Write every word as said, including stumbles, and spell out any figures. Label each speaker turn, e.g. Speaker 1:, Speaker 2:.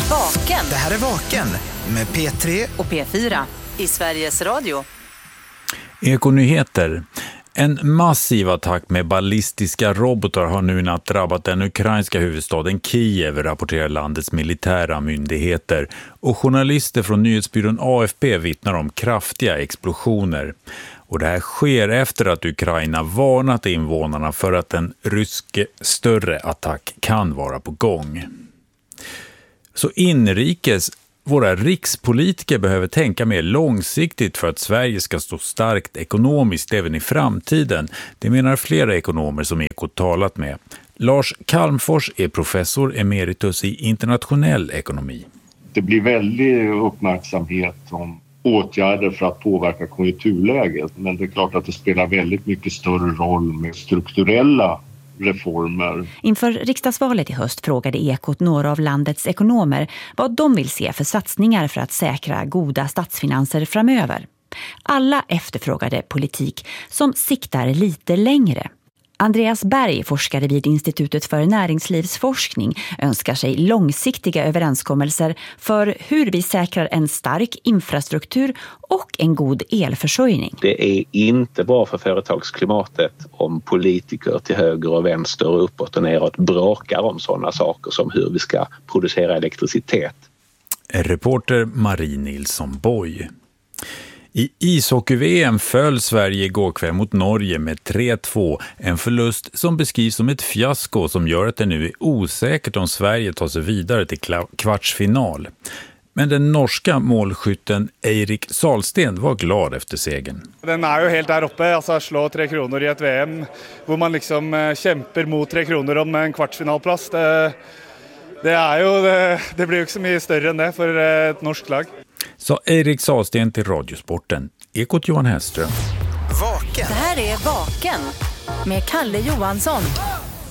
Speaker 1: Vaken.
Speaker 2: Det här är Vaken med P tre
Speaker 1: och P fyra i Sveriges Radio.
Speaker 3: Ekonyheter. En massiv attack med ballistiska robotar har nu natt drabbat den ukrainska huvudstaden Kiev, rapporterar landets militära myndigheter. Och journalister från nyhetsbyrån A F P vittnar om kraftiga explosioner. Och det här sker efter att Ukraina varnat invånarna för att en rysk större attack kan vara på gång. Så inrikes, våra rikspolitiker behöver tänka mer långsiktigt för att Sverige ska stå starkt ekonomiskt även i framtiden. Det menar flera ekonomer som Ekot talat med. Lars Kalmfors är professor emeritus i internationell ekonomi.
Speaker 4: Det blir väldigt uppmärksamhet om åtgärder för att påverka konjunkturläget, men det är klart att det spelar väldigt mycket större roll med strukturella reformer.
Speaker 5: Inför riksdagsvalet i höst frågade Ekot några av landets ekonomer vad de vill se för satsningar för att säkra goda statsfinanser framöver. Alla efterfrågade politik som siktar lite längre. Andreas Berg, forskare vid Institutet för näringslivsforskning, önskar sig långsiktiga överenskommelser för hur vi säkrar en stark infrastruktur och en god elförsörjning.
Speaker 6: Det är inte bra för företagsklimatet om politiker till höger och vänster och uppåt och neråt bråkar om sådana saker som hur vi ska producera elektricitet.
Speaker 3: Reporter Marie Nilsson Boy. I ishockey-V M föll Sverige igår kväll mot Norge med tre två. En förlust som beskrivs som ett fiasko som gör att det nu är osäkert om Sverige tar sig vidare till kvartsfinal. Men den norska målskytten Eirik Salsten var glad efter segern.
Speaker 7: Den är ju helt där uppe, alltså slå tre kronor i ett V M, hvor man liksom kämpar mot tre kronor om en kvartsfinalplats. Det, det är ju, det, det blir ju inte så mycket större än det för ett norskt lag.
Speaker 3: Så Eirik Salsten till Radiosporten. Ekot Johan Hellström.
Speaker 2: Vaken.
Speaker 1: Det här är Vaken med Kalle Johansson.